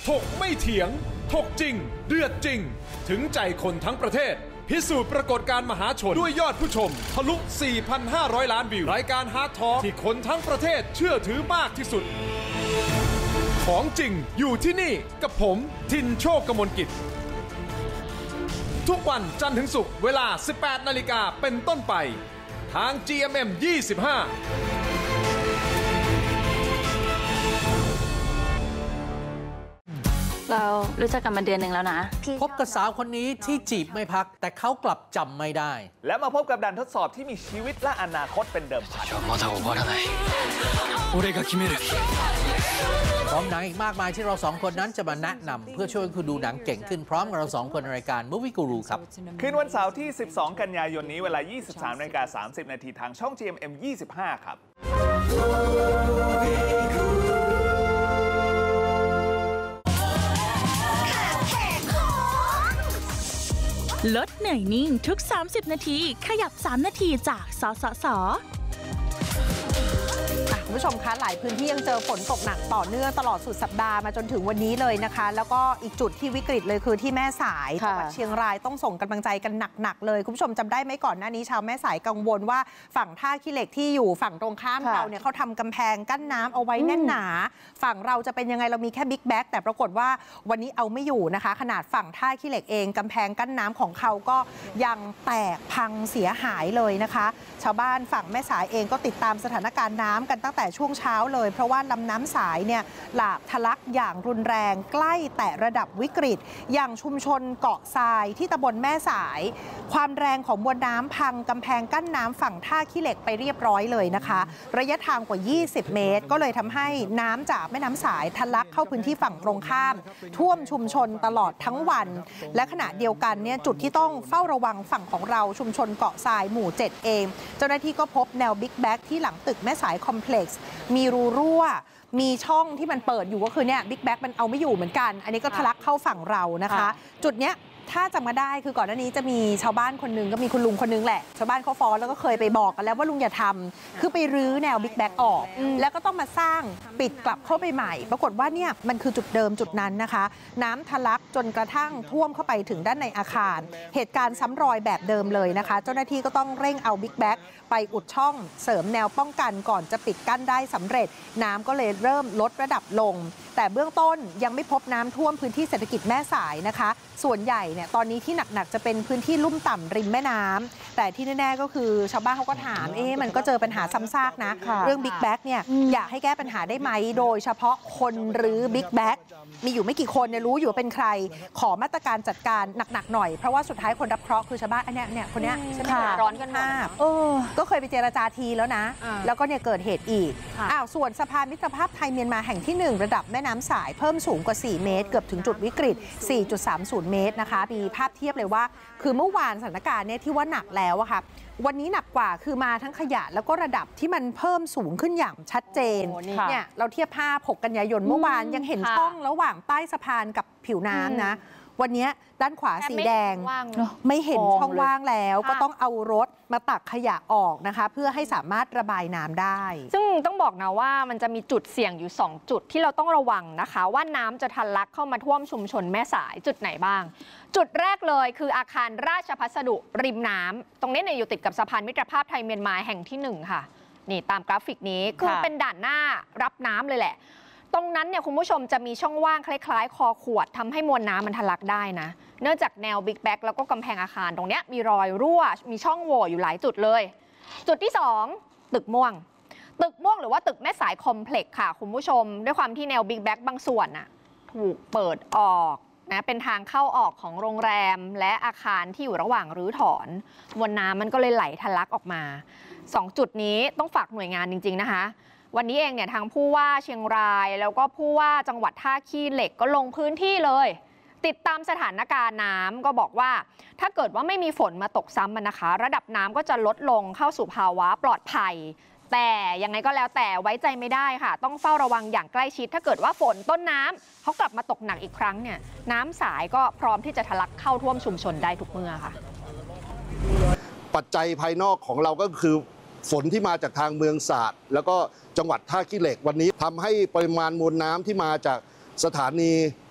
ถกไม่เถียงถกจริงเดือดจริงถึงใจคนทั้งประเทศพิสูจน์ปรากฏการณ์มหาชนด้วยยอดผู้ชมทะลุ 4,500 ล้านวิวรายการฮาร์ดทอล์กที่คนทั้งประเทศเชื่อถือมากที่สุดของจริงอยู่ที่นี่กับผมทินโชคกมลกิจทุกวันจันทร์ถึงศุกร์เวลา 18 นาฬิกาเป็นต้นไปทาง GMM 25 เรารู้จักกันมาเดือนหนึ่งแล้วนะพบกับสาวคนนี้ที่จีบไม่พักแต่เขากลับจำไม่ได้และมาพบกับด่านทดสอบที่มีชีวิตและอนาคตเป็นเดิมพันพร้อมหนังอีกมากมายที่เราสองคนนั้นจะมาแนะนำเพื่อช่วยคุณดูหนังเก่งขึ้นพร้อมกับเราสองคนในรายการ Movie Guru ครับคืนวันเสาร์ที่ 12 กันยายนนี้เวลา 23:30 นาทีทางช่อง GMM 25 ครับลดเหนื่อยนิ่งทุก30นาทีขยับ3นาทีจากสสส. คุณผู้ชมคะหลายพื้นที่ยังเจอฝนตกหนักต่อเนื่องตลอดสุดสัปดาห์มาจนถึงวันนี้เลยนะคะแล้วก็อีกจุดที่วิกฤตเลยคือที่แม่สายจังหวัดเชียงรายต้องส่งกำลังใจกันหนักๆเลยคุณผู้ชมจำได้ไหมก่อนหน้านี้ชาวแม่สายกังวลว่าฝั่งท่าขี้เหล็กที่อยู่ฝั่งตรงข้ามเราเนี่ยเขาทำกำแพงกั้นน้ำเอาไว้แน่นหนาฝั่งเราจะเป็นยังไงเรามีแค่บิ๊กแบ็กแต่ปรากฏว่าวันนี้เอาไม่อยู่นะคะขนาดฝั่งท่าขี้เหล็กเองกำแพงกั้นน้ำของเขาก็ยังแตกพังเสียหายเลยนะคะชาวบ้านฝั่งแม่สายเองก็ติดตามสถานการณ์น้ำกันตั้งแต่ช่วงเช้าเลยเพราะว่าลำน้ำสายเนี่ยหลากทะลักอย่างรุนแรงใกล้แตะระดับวิกฤตอย่างชุมชนเกาะทรายที่ตำบลแม่สายความแรงของมวลน้ำพังกำแพงกั้นน้ำฝั่งท่าขี้เหล็กไปเรียบร้อยเลยนะคะระยะทางกว่า20 เมตรก็เลยทำให้น้ำจากแม่น้ำสายทะลักเข้าพื้นที่ฝั่งตรงข้ามท่วมชุมชนตลอดทั้งวันและขณะเดียวกันเนี่ยจุดที่ต้องเฝ้าระวังฝั่งของเราชุมชนเกาะทรายหมู่ 7 เองเจ้าหน้าที่ก็พบแนวบิ๊กแบ็กที่หลังตึกแม่สายคอมเพล็กซ์มีรูรั่วมีช่องที่มันเปิดอยู่ก็คือเนี่ยบิ๊กแบ็กมันเอาไม่อยู่เหมือนกันอันนี้ก็ทะลักเข้าฝั่งเรานะคะจุดเนี้ยถ้าจำมาได้คือก่อนหน้านี้จะมีชาวบ้านคนนึงก็มีคุณลุงคนนึงแหละชาวบ้านเขาฟ้องแล้วก็เคยไปบอกกันแล้วว่าลุงอย่าทำคือไปรื้อแนวบิ๊กแบ็กออกแล้วก็ต้องมาสร้างปิดกลับเข้าไปใหม่ปรากฏว่าเนี่ยมันคือจุดเดิมจุดนั้นนะคะน้ำทะลักจนกระทั่งท่วมเข้าไปถึงด้านในอาคารเหตุการณ์ซ้ำรอยแบบเดิมเลยนะคะเจ้าหน้าที่ก็ต้องเร่งเอาบิ๊กแบ็กไปอุดช่องเสริมแนวป้องกันก่อนจะปิดกั้นได้สำเร็จน้ำก็เลยเริ่มลดระดับลงแต่เบื้องต้นยังไม่พบน้ำท่วมพื้นที่เศรษฐกิจแม่สายนะคะส่วนใหญ่เนี่ยตอนนี้ที่หนักๆจะเป็นพื้นที่ลุ่มต่ำริมแม่น้ำแต่ที่แน่ๆก็คือชาวบ้านเขาก็ถามมันก็เจอปัญหาซ้ำซากนะเรื่องบิ๊กแบ็กเนี่ยอยากให้แก้ปัญหาได้ไหมโดยเฉพาะคนรื้อบิ๊กแบ็กมีอยู่ไม่กี่คนเนี่ยรู้อยู่เป็นใครขอมาตรการจัดการหนักๆหน่อยเพราะว่าสุดท้ายคนรับเคราะห์คือชาวบ้านอันเนี้ยคนเนี้ยใช่ไหมร้อนกันมากก็เคยไปเจรจาทีแล้วนะแล้วก็เนี่ยเกิดเหตุอีกส่วนสะพานมิตรภาพไทยเมียนมาแห่งที่1ระดับแม่น้ำสายเพิ่มสูงกว่า4 เมตรเกือบถึงจุดวิกฤต 4.30 เมตรนะคะมีภาพเทียบเลยว่าคือเมื่อวานสถานการณ์เนี่ยที่ว่าหนักแล้วอะค่ะวันนี้หนักกว่าคือมาทั้งขยะแล้วก็ระดับที่มันเพิ่มสูงขึ้นอย่างชัดเจนเนี่ยเราเทียบภาพ6 กันยายนเมื่อวานยังเห็นช่องระหว่างใต้สะพานกับผิวน้ำนะวันนี้ด้านขวาสีแดงไม่เห็นช่องว่างแล้วก็ต้องเอารถมาตักขยะออกนะคะเพื่อให้สามารถระบายน้ำได้ซึ่งต้องบอกนะว่ามันจะมีจุดเสี่ยงอยู่2จุดที่เราต้องระวังนะคะว่าน้ำจะทะลักเข้ามาท่วมชุมชนแม่สายจุดไหนบ้างจุดแรกเลยคืออาคารราชพัสดุริมน้ำตรงนี้เนี่ยอยู่ติดกับสะพานมิตรภาพไทยเมียนมาแห่งที่1ค่ะนี่ตามกราฟิกนี้คือเป็นด่านหน้ารับน้ำเลยแหละตรงนั้นเนี่ยคุณผู้ชมจะมีช่องว่างคล้ายๆคอขวดทำให้มวลน้ำมันทะลักได้นะเนื่องจากแนวบิ๊กแบ็กแล้วก็กำแพงอาคารตรงนี้มีรอยรั่วมีช่องโหว่อยู่หลายจุดเลยจุดที่2ตึกม่วงหรือว่าตึกแม่สายคอมเพล็กซ์ค่ะคุณผู้ชมด้วยความที่แนวบิ๊กแบ็กบางส่วนน่ะถูกเปิดออกนะเป็นทางเข้าออกของโรงแรมและอาคารที่อยู่ระหว่างรื้อถอนมวลน้ำมันก็เลยไหลทะลักออกมา2จุดนี้ต้องฝากหน่วยงานจริงๆนะคะวันนี้เองเนี่ยทางผู้ว่าเชียงรายแล้วก็ผู้ว่าจังหวัดท่าขี้เหล็กก็ลงพื้นที่เลยติดตามสถานการณ์น้ำก็บอกว่าถ้าเกิดว่าไม่มีฝนมาตกซ้ำนะคะระดับน้ำก็จะลดลงเข้าสู่ภาวะปลอดภัยแต่ยังไงก็แล้วแต่ไว้ใจไม่ได้ค่ะต้องเฝ้าระวังอย่างใกล้ชิดถ้าเกิดว่าฝนต้นน้ำเขากลับมาตกหนักอีกครั้งเนี่ยน้ำสายก็พร้อมที่จะทะลักเข้าท่วมชุมชนได้ทุกเมื่อค่ะปัจจัยภายนอกของเราก็คือฝนที่มาจากทางเมืองสาดแล้วก็จังหวัดท่าขี้เหล็กวันนี้ทำให้ปริมาณมวลน้ำที่มาจากสถานี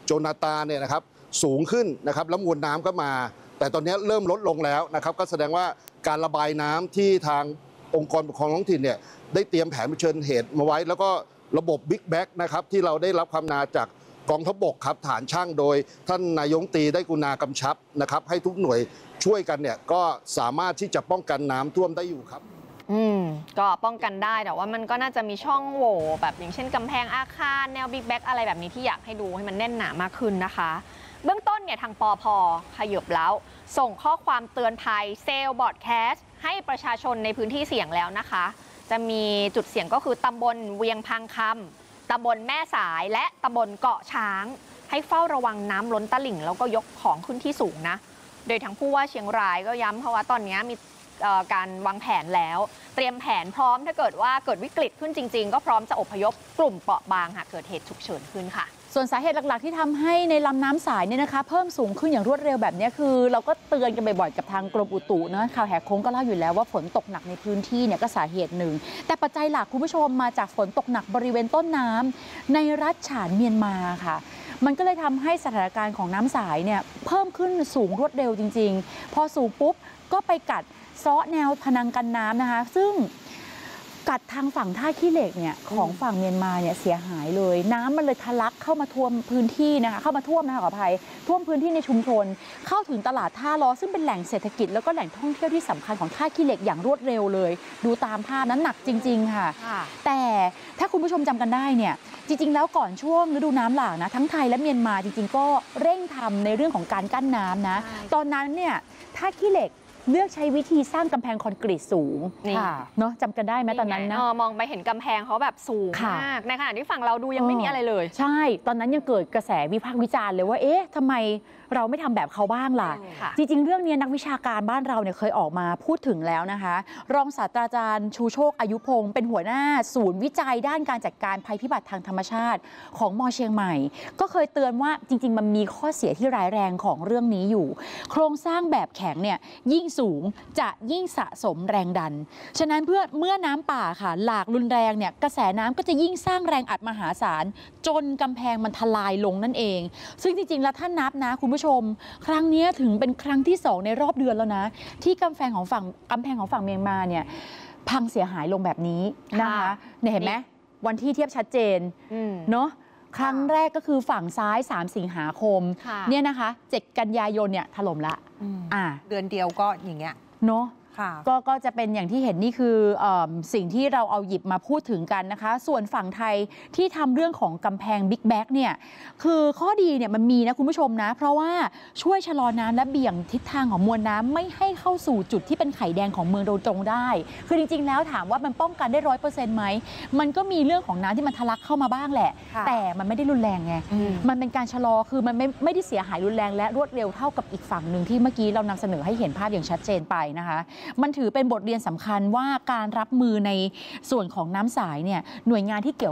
โจนาธานเนี่ยนะครับสูงขึ้นนะครับแล้วมวลน้ำก็มาแต่ตอนนี้เริ่มลดลงแล้วนะครับก็แสดงว่าการระบายน้ำที่ทางองค์กรปกครองท้องถิ่นเนี่ยได้เตรียมแผนเผชิญเหตุมาไว้แล้วก็ระบบบิ๊กแบ็กนะครับที่เราได้รับความนาจากกองทัพบกครับฐานช่างโดยท่านนายกรัฐมนตรีได้กรุณากำชับนะครับให้ทุกหน่วยช่วยกันเนี่ยก็สามารถที่จะป้องกันน้ำท่วมได้อยู่ครับก็ป้องกันได้แต่ว่ามันก็น่าจะมีช่องโหว่แบบอย่างเช่นกำแพงอาคารแนวบิ๊กแบ็กอะไรแบบนี้ที่อยากให้ดูให้มันแน่นหนามากขึ้นนะคะเบื้องต้นเนี่ยทางปภ.ขยับแล้วส่งข้อความเตือนภัยเซลล์บอร์ดแคสต์ให้ประชาชนในพื้นที่เสี่ยงแล้วนะคะจะมีจุดเสี่ยงก็คือตำบลเวียงพังคำตำบลแม่สายและตำบลเกาะช้างให้เฝ้าระวังน้ำล้นตลิ่งแล้วก็ยกของขึ้นที่สูงนะโดยทางผู้ว่าเชียงรายก็ย้ำเพราะว่าตอนนี้มีการวางแผนแล้วเตรียมแผนพร้อมถ้าเกิดว่าเกิดวิกฤตขึ้นจริงๆก็พร้อมจะอพยพกลุ่มเปราะบางหากเกิดเหตุฉุกเฉินขึ้นค่ะส่วนสาเหตุหลักๆที่ทำให้ในลำน้ำสายเนี่ยนะคะเพิ่มสูงขึ้นอย่างรวดเร็วแบบนี้คือเราก็เตือนกันบ่อยๆกับทางกรมอุตุนะข่าวแหกโค้งก็เล่าอยู่แล้วว่าฝนตกหนักในพื้นที่เนี่ยก็สาเหตุหนึ่งแต่ปัจจัยหลักคุณผู้ชมมาจากฝนตกหนักบริเวณต้นน้ำในรัฐฉานเมียนมาค่ะมันก็เลยทำให้สถานการณ์ของน้ำสายเนี่ยเพิ่มขึ้นสูงรวดเร็วจริงๆพอสูงปุ๊บก็ไปกัดเซาะแนวพนังกันน้ำนะคะซึ่งกัดทางฝั่งท่าขี้เหล็กเนี่ยของฝั่งเมียนมาเนี่ยเสียหายเลยน้ำมันเลยทะลักเข้ามาท่วมพื้นที่นะคะเข้ามาท่วมนะคะขออภัยท่วมพื้นที่ในชุมชนเข้าถึงตลาดท่าล้อซึ่งเป็นแหล่งเศรษฐกิจแล้วก็แหล่งท่องเที่ยวที่สำคัญของท่าขี้เหล็กอย่างรวดเร็วเลยดูตามภาพนั้นหนักจริงๆค่ะแต่ถ้าคุณผู้ชมจำกันได้เนี่ยจริงๆแล้วก่อนช่วงฤดูน้ำหลากนะทั้งไทยและเมียนมาจริงๆก็เร่งทำในเรื่องของการกั้นน้ำนะตอนนั้นเนี่ยท่าขี้เหล็กเลือกใช้วิธีสร้างกำแพงคอนกรีตสูงเนาะจำกันได้ไหมตอนนั้นนะมองไปเห็นกำแพงเขาแบบสูงมากในขณะที่ฝั่งเราดูยังไม่มีอะไรเลยใช่ตอนนั้นยังเกิดกระแสวิพากษ์วิจารณ์เลยว่าเอ๊ะทำไมเราไม่ทำแบบเขาบ้างล่ะจริงๆเรื่องนี้นักวิชาการบ้านเราเนี่ยเคยออกมาพูดถึงแล้วนะคะรองศาสตราจารย์ชูโชคอายุพงศ์เป็นหัวหน้าศูนย์วิจัยด้านการจัดการภัยพิบัติทางธรรมชาติของม.เชียงใหม่ก็เคยเตือนว่าจริงๆมันมีข้อเสียที่ร้ายแรงของเรื่องนี้อยู่โครงสร้างแบบแข็งเนี่ยยิ่งสูงจะยิ่งสะสมแรงดันฉะนั้นเมื่อน้ำป่าค่ะหลากรุนแรงเนี่ยกระแสน้ำก็จะยิ่งสร้างแรงอัดมหาศาลจนกำแพงมันทลายลงนั่นเองซึ่งจริงๆแล้วถ้านับนะคุณผู้ชมครั้งนี้ถึงเป็นครั้งที่2ในรอบเดือนแล้วนะที่กำแพงของฝั่งเมียนมาเนี่ยพังเสียหายลงแบบนี้นะคะเนี่ยเห็นไหมวันที่เทียบชัดเจนเนาะครั้งแรกก็คือฝั่งซ้าย3 สิงหาคมเนี่ยนะคะ7 กันยายนเนี่ยถล่มละเดือนเดียวก็อย่างเงี้ยเนาะก็จะเป็นอย่างที่เห็นนี่คือสิ่งที่เราเอาหยิบมาพูดถึงกันนะคะส่วนฝั่งไทยที่ทำเรื่องของกำแพงบิ๊กแบ็กเนี่ยคือข้อดีเนี่ยมันมีนะคุณผู้ชมนะเพราะว่าช่วยชะลอน้ำและเบี่ยงทิศทางของมวลน้ำไม่ให้เข้าสู่จุดที่เป็นไข่แดงของเมืองโดยตรงได้คือจริงๆแล้วถามว่ามันป้องกันได้ 100% ไหมมันก็มีเรื่องของน้ำที่มันทะลักเข้ามาบ้างแหละแต่มันไม่ได้รุนแรงไงมันเป็นการชะลอคือมันไม่ได้เสียหายรุนแรงและรวดเร็วเท่ากับอีกฝั่งหนึ่งที่เมื่อกี้เรานำเสนอให้เห็นภาพอย่างชัดเจนไปนะคะมันถือเป็นบทเรียนสำคัญว่าการรับมือในส่วนของน้ำสายเนี่ยหน่วยงานที่เกี่ยว